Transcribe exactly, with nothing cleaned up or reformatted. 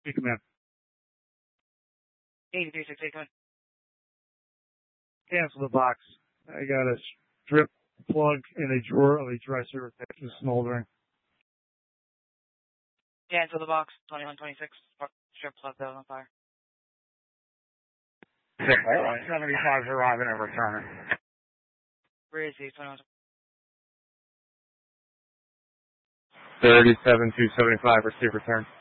Speak command. eighty-three six eight, go ahead. Cancel the box. I got a strip plug in a drawer of a dresser that's smoldering. Cancel the box. twenty-one twenty-six. Strip plug that was on fire. seventy-five is arriving and returning. Where is he? twenty-one. thirty-seven two seventy-five, receive return.